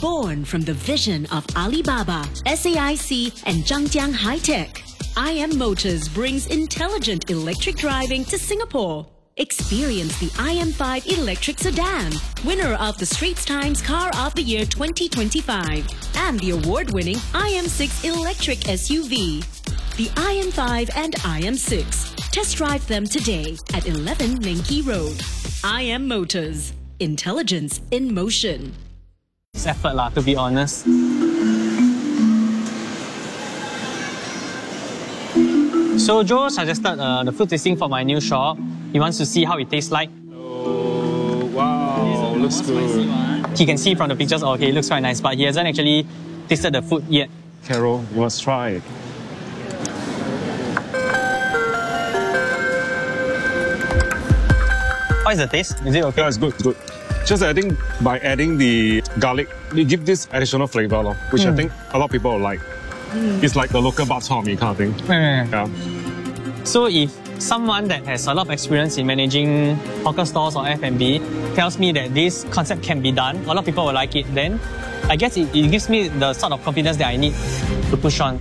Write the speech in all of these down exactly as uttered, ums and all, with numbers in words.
Born from the vision of Alibaba, S A I C and Zhangjiang High-Tech, I M Motors brings intelligent electric driving to Singapore. Experience the I M five electric sedan, winner of the Straits Times Car of the Year twenty twenty-five, and the award-winning I M six electric S U V. The I M five and I M six. Test drive them today at eleven Leng Kee Road. I M Motors. Intelligence in motion. It's effort lah, to be honest. So Joe suggested uh, the food tasting for my new shop. He wants to see how it tastes like. Oh, wow, looks good. He can see from the pictures, okay, it looks quite nice, but he hasn't actually tasted the food yet. Carol, you must try it. How is the taste? Is it okay? Yeah, it's good, it's good. Just I think by adding the garlic, you give this additional flavor, lor, which mm. I think a lot of people will like. Mm. It's like the local bak chor mee kind of thing. Mm. Yeah. So if someone that has a lot of experience in managing hawker stores or F and B tells me that this concept can be done, a lot of people will like it, then I guess it, it gives me the sort of confidence that I need to push on.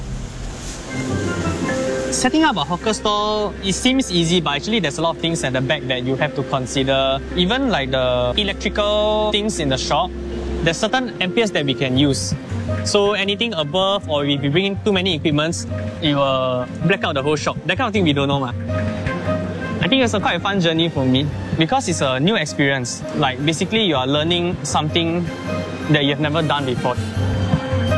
Setting up a hawker store, it seems easy, but actually there's a lot of things at the back that you have to consider. Even like the electrical things in the shop, there's certain amperes that we can use. So anything above, or if we bring in too many equipments, it will black out the whole shop. That kind of thing we don't know. Ma. I think it's a quite a fun journey for me because it's a new experience. Like basically you are learning something that you have never done before.